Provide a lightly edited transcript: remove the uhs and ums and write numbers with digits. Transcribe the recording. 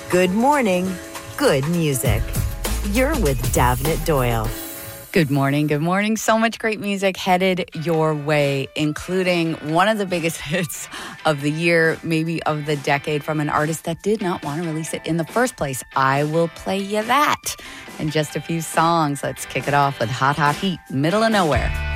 Good morning, good music. You're with Davnit Doyle. Good morning. Good morning. So much great music headed your way, including one of the biggest hits of the year, maybe of the decade, from an artist that did not want to release it in the first place. I Will Play You That. And just a few songs. Let's kick it off with Hot Hot Heat, Middle of Nowhere.